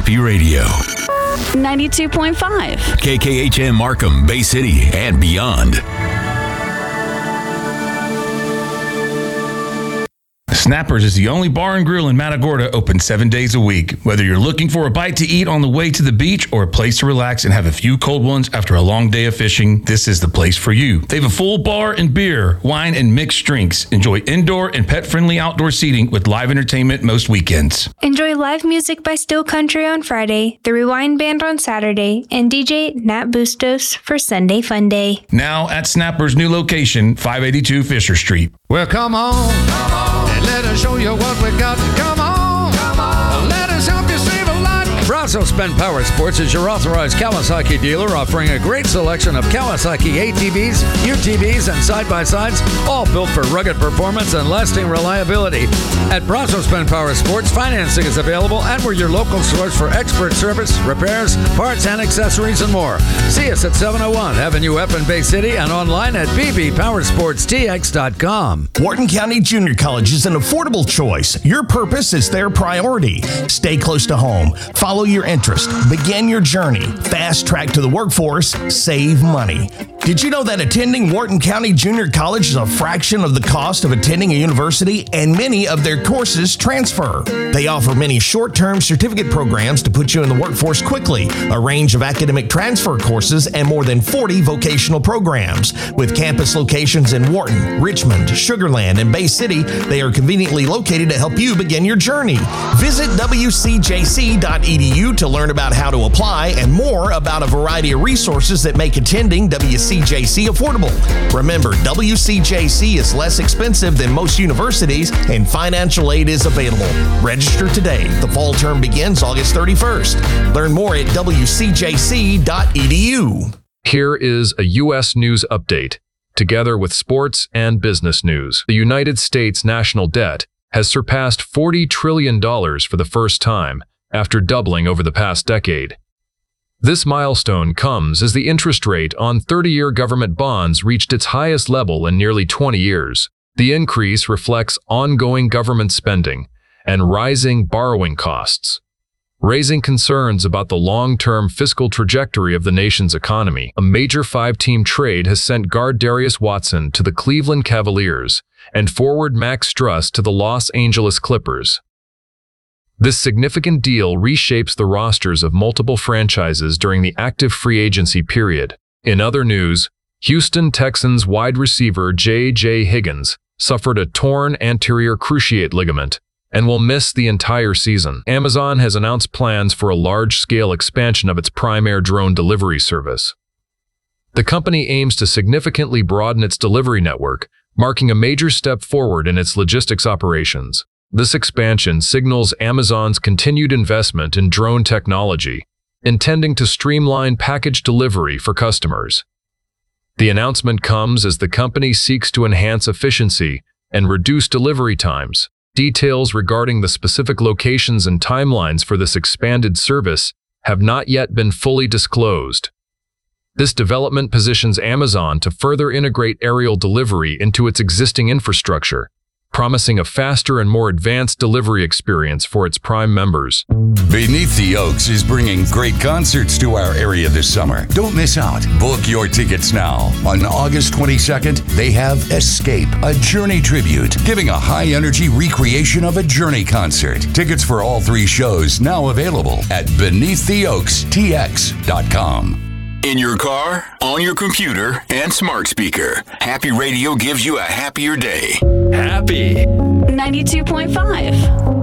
Happy Radio. 92.5. KKHM Markham, Bay City, and beyond. Snappers is the only bar and grill in Matagorda open 7 days a week. Whether you're looking for a bite to eat on the way to the beach or a place to relax and have a few cold ones after a long day of fishing, this is the place for you. They have a full bar and beer, wine, and mixed drinks. Enjoy indoor and pet-friendly outdoor seating with live entertainment most weekends. Enjoy live music by Steel Country on Friday, the Rewind Band on Saturday, and DJ Nat Bustos for Sunday Fun Day. Now at Snappers' new location, 582 Fisher Street. Well, come on, and let us show you what we got. Come on, let us help you save a lot. Brazos Spend Power Sports is your authorized Kawasaki dealer, offering a great selection of Kawasaki ATVs, UTVs, and side-by-sides, all built for rugged performance and lasting reliability. At Brazos Spend Power Sports, financing is available, and we're your local source for expert service, repairs, parts, and accessories, and more. See us at 701 Avenue F in Bay City and online at bbpowersportstx.com. Wharton County Junior College is an affordable choice. Your purpose is their priority. Stay close to home. Follow your interest. Begin your journey. Fast track to the workforce. Save money. Did you know that attending Wharton County Junior College is a fraction of the cost of attending a university, and many of their courses transfer? They offer many short-term certificate programs to put you in the workforce quickly, a range of academic transfer courses, and more than 40 vocational programs. With campus locations in Wharton, Richmond, Sugar Land, and Bay City, they are conveniently located to help you begin your journey. Visit wcjc.edu to learn about how to apply and more about a variety of resources that make attending WCJC affordable. Remember, WCJC is less expensive than most universities, and financial aid is available. Register today. The fall term begins August 31st. Learn more at wcjc.edu. Here is a U.S. news update. Together with sports and business news, the United States national debt has surpassed $40 trillion for the first time, after doubling over the past decade. This milestone comes as the interest rate on 30-year government bonds reached its highest level in nearly 20 years. The increase reflects ongoing government spending and rising borrowing costs, raising concerns about the long-term fiscal trajectory of the nation's economy. A major five-team trade has sent guard Darius Watson to the Cleveland Cavaliers and forward Max Struss to the Los Angeles Clippers. This significant deal reshapes the rosters of multiple franchises during the active free agency period. In other news, Houston Texans wide receiver J.J. Higgins suffered a torn anterior cruciate ligament and will miss the entire season. Amazon has announced plans for a large-scale expansion of its Prime Air drone delivery service. The company aims to significantly broaden its delivery network, marking a major step forward in its logistics operations. This expansion signals Amazon's continued investment in drone technology, intending to streamline package delivery for customers. The announcement comes as the company seeks to enhance efficiency and reduce delivery times. Details regarding the specific locations and timelines for this expanded service have not yet been fully disclosed. This development positions Amazon to further integrate aerial delivery into its existing infrastructure, promising a faster and more advanced delivery experience for its Prime members. Beneath the Oaks is bringing great concerts to our area this summer. Don't miss out. Book your tickets now. On August 22nd, they have Escape, a Journey tribute, giving a high-energy recreation of a Journey concert. Tickets for all three shows now available at beneaththeoakstx.com. In your car, on your computer, and smart speaker, Happy Radio gives you a happier day. Happy. 92.5.